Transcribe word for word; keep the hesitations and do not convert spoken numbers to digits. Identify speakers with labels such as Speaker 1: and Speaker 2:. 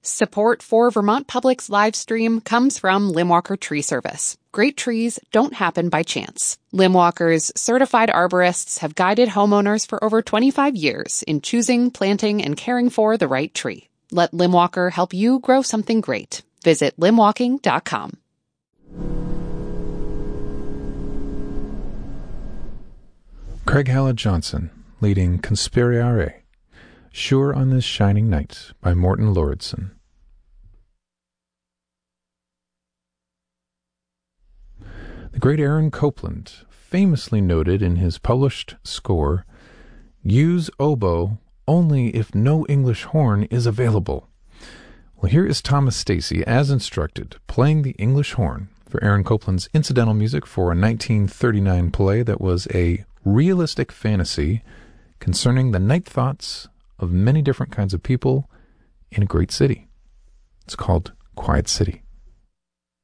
Speaker 1: Support for Vermont Public's live stream comes from Limwalker Tree Service. Great trees don't happen by chance. Limwalker's certified arborists have guided homeowners for over twenty-five years in choosing, planting, and caring for the right tree. Let Limwalker help you grow something great. Visit limwalking dot com.
Speaker 2: Craig Hallett Johnson, leading Conspiriare, Sure on This Shining Night by Morten Lauridsen. The great Aaron Copland famously noted in his published score, "Use oboe only if no English horn is available." Well, here is Thomas Stacy, as instructed, playing the English horn for Aaron Copland's incidental music for a nineteen thirty-nine play that was a realistic fantasy concerning the night thoughts of many different kinds of people in a great city. It's called Quiet City.